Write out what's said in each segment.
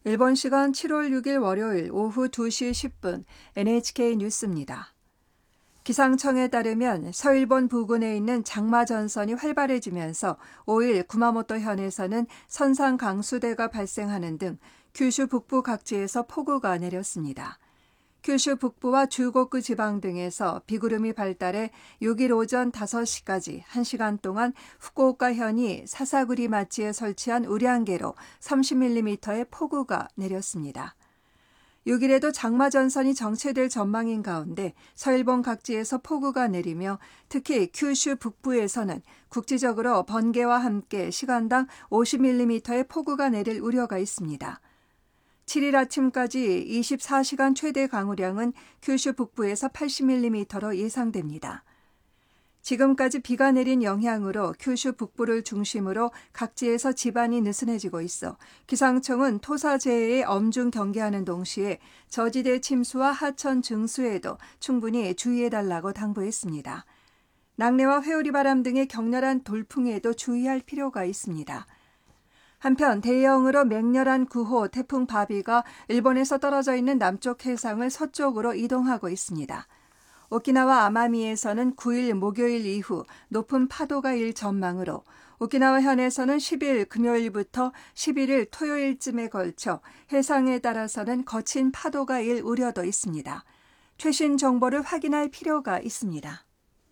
일본 시간 7월 6일 월요일 오후 2시 10분 NHK 뉴스입니다. 기상청에 따르면 서일본 부근에 있는 장마 전선이 활발해지면서 5일 구마모토 현에서는 선상 강수대가 발생하는 등 규슈 북부 각지에서 폭우가 내렸습니다. 규슈 북부와 주고쿠 지방 등에서 비구름이 발달해 6일 오전 5시까지 1시간 동안 후쿠오카 현이 사사구리 마치에 설치한 우량계로 30mm의 폭우가 내렸습니다. 6일에도 장마 전선이 정체될 전망인 가운데 서일본 각지에서 폭우가 내리며 특히 규슈 북부에서는 국지적으로 번개와 함께 시간당 50mm의 폭우가 내릴 우려가 있습니다. 7일 아침까지 24시간 최대 강우량은 규슈 북부에서 80mm로 예상됩니다. 지금까지 비가 내린 영향으로 규슈 북부를 중심으로 각지에서 지반이 느슨해지고 있어 기상청은 토사재해에 엄중 경계하는 동시에 저지대 침수와 하천 증수에도 충분히 주의해달라고 당부했습니다. 낙뢰와 회오리바람 등의 격렬한 돌풍에도 주의할 필요가 있습니다. 한편 대형으로 맹렬한 9호 태풍 바비가 일본에서 떨어져 있는 남쪽 해상을 서쪽으로 이동하고 있습니다. 오키나와 아마미에서는 9일 목요일 이후 높은 파도가 일 전망으로 오키나와 현에서는 10일 금요일부터 11일 토요일쯤에 걸쳐 해상에 따라서는 거친 파도가 일 우려도 있습니다. 최신 정보를 확인할 필요가 있습니다.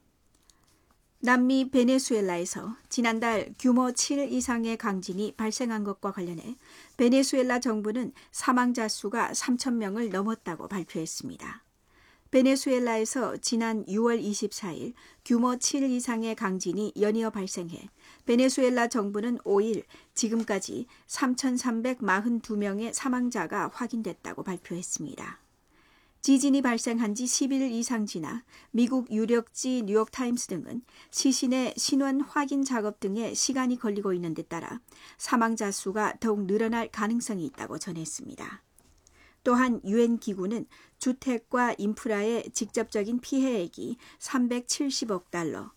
남미 베네수엘라에서 지난달 규모 7 이상의 강진이 발생한 것과 관련해 베네수엘라 정부는 사망자 수가 3,000명을 넘었다고 발표했습니다. 베네수엘라에서 지난 6월 24일 규모 7 이상의 강진이 연이어 발생해 베네수엘라 정부는 5일 지금까지 3,342명의 사망자가 확인됐다고 발표했습니다. 지진이 발생한 지 10일 이상 지나 미국 유력지 뉴욕타임스 등은 시신의 신원 확인 작업 등에 시간이 걸리고 있는 데 따라 사망자 수가 더욱 늘어날 가능성이 있다고 전했습니다. 또한 유엔 기구는 주택과 인프라의 직접적인 피해액이 370억 달러,